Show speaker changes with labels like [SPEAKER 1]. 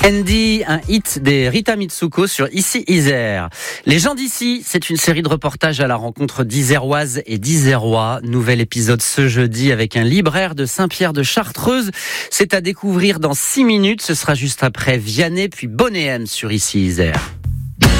[SPEAKER 1] Andy, un hit des Rita Mitsuko sur Ici Isère. Les gens d'ici, c'est une série de reportages à la rencontre d'Iséroises et d'Isérois. Nouvel épisode ce jeudi avec un libraire de Saint-Pierre de Chartreuse. C'est à découvrir dans 6 minutes. Ce sera juste après Vianney puis Bonnet M sur Ici Isère.